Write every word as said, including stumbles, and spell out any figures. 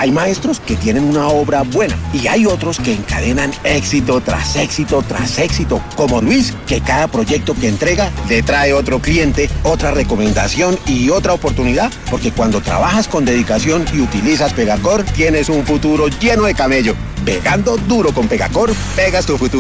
Hay maestros que tienen una obra buena y hay otros que encadenan éxito tras éxito tras éxito, como Luis, que cada proyecto que entrega le trae otro cliente, otra recomendación y otra oportunidad, porque cuando trabajas con dedicación y utilizas Pegacor, tienes un futuro lleno de camello. Pegando duro con Pegacor, pegas tu futuro.